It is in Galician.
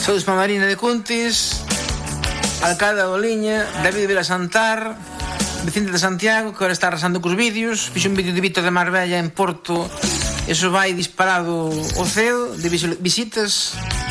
Feusma Marina de Cuntis, alcalde da Oliña, David Vilasantar, Vicente de Santiago, que ahora está arrasando cos vídeos. Fixe un vídeo de Víctor de Marbella en Porto. Eso vai disparado ao ceo de visitas.